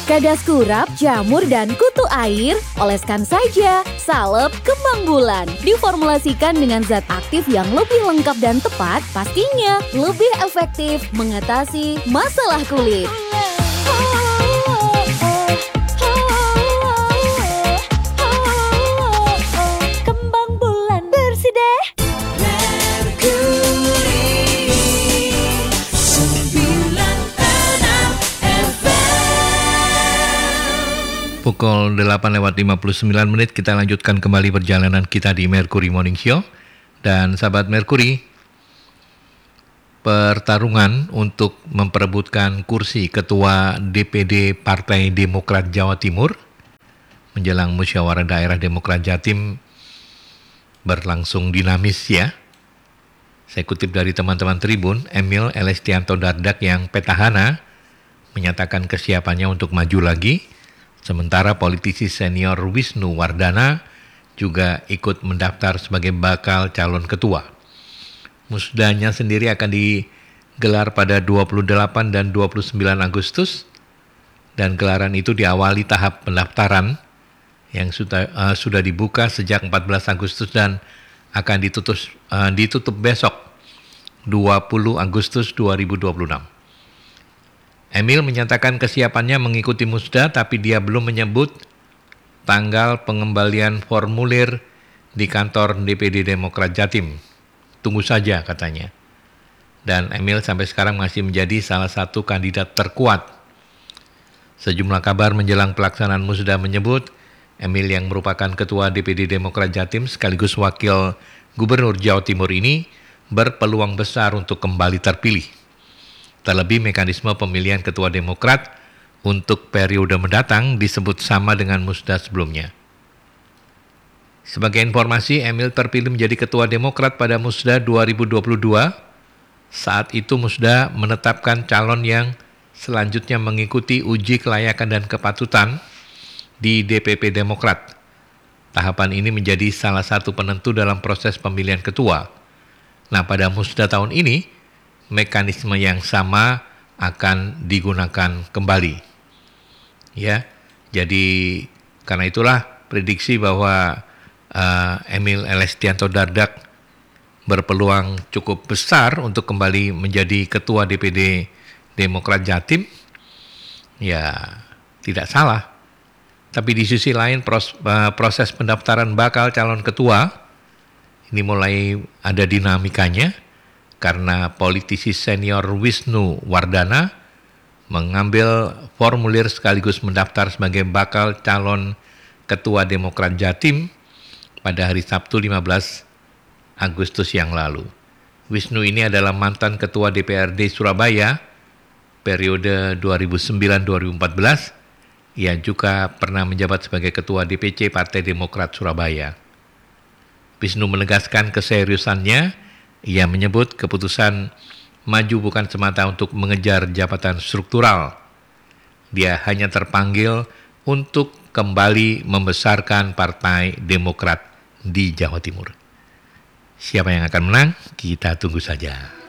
Kadas kurap, jamur, dan kutu air, oleskan saja salep kembang bulan. Diformulasikan dengan zat aktif yang lebih lengkap dan tepat, pastinya lebih efektif mengatasi masalah kulit. Kembang bulan bersih deh. Pukul 8:59 kita lanjutkan kembali perjalanan kita di Mercury Morning Show. Dan sahabat Mercury, pertarungan untuk memperebutkan kursi Ketua DPD Partai Demokrat Jawa Timur menjelang Musyawarah Daerah Demokrat Jatim berlangsung dinamis ya. Saya kutip dari teman-teman Tribun, Emil Elestianto Dardak yang petahana menyatakan kesiapannya untuk maju lagi. Sementara politisi senior Wisnu Wardana juga ikut mendaftar sebagai bakal calon ketua. Musdanya sendiri akan digelar pada 28 dan 29 Agustus dan gelaran itu diawali tahap pendaftaran yang sudah dibuka sejak 14 Agustus dan akan ditutup besok 20 Agustus 2026. Emil menyatakan kesiapannya mengikuti musda, tapi dia belum menyebut tanggal pengembalian formulir di kantor DPD Demokrat Jatim. Tunggu saja katanya. Dan Emil sampai sekarang masih menjadi salah satu kandidat terkuat. Sejumlah kabar menjelang pelaksanaan musda menyebut Emil yang merupakan ketua DPD Demokrat Jatim sekaligus wakil gubernur Jawa Timur ini berpeluang besar untuk kembali terpilih. Terlebih mekanisme pemilihan ketua Demokrat untuk periode mendatang disebut sama dengan musda sebelumnya. Sebagai informasi, Emil terpilih menjadi ketua Demokrat pada musda 2022. Saat itu musda menetapkan calon yang selanjutnya mengikuti uji kelayakan dan kepatutan di DPP Demokrat. Tahapan ini menjadi salah satu penentu dalam proses pemilihan ketua. Nah, pada musda tahun ini, mekanisme yang sama akan digunakan kembali. Ya, jadi karena itulah prediksi bahwa Emil Elestianto Dardak berpeluang cukup besar untuk kembali menjadi ketua DPD Demokrat Jatim. Ya, tidak salah. Tapi di sisi lain proses pendaftaran bakal calon ketua ini mulai ada dinamikanya. Karena politisi senior Wisnu Wardana mengambil formulir sekaligus mendaftar sebagai bakal calon ketua Demokrat Jatim pada hari Sabtu 15 Agustus yang lalu. Wisnu ini adalah mantan ketua DPRD Surabaya periode 2009-2014. Ia juga pernah menjabat sebagai ketua DPC Partai Demokrat Surabaya. Wisnu menegaskan keseriusannya. Ia menyebut keputusan maju bukan semata untuk mengejar jabatan struktural. Dia hanya terpanggil untuk kembali membesarkan Partai Demokrat di Jawa Timur. Siapa yang akan menang? Kita tunggu saja.